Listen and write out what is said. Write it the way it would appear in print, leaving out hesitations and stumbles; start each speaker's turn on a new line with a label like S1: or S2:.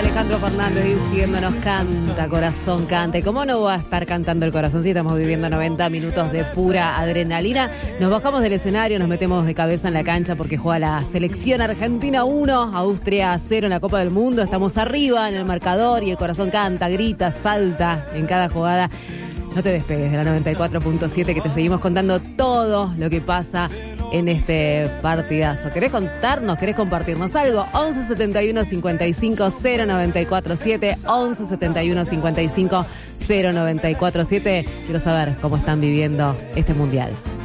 S1: Alejandro Fernández diciéndonos canta, corazón, canta. ¿Y cómo no va a estar cantando el corazón si estamos viviendo 90 minutos de pura adrenalina? Nos bajamos del escenario, nos metemos de cabeza en la cancha porque juega la selección Argentina 1, Austria 0 en la Copa del Mundo. Estamos arriba en el marcador y el corazón canta, grita, salta en cada jugada. No te despegues de la 94.7 que te seguimos contando todo lo que pasa en este partidazo. ¿Querés contarnos? ¿Querés compartirnos algo? 11 71 55 0947 11 71 55 0947. Quiero saber cómo están viviendo este mundial.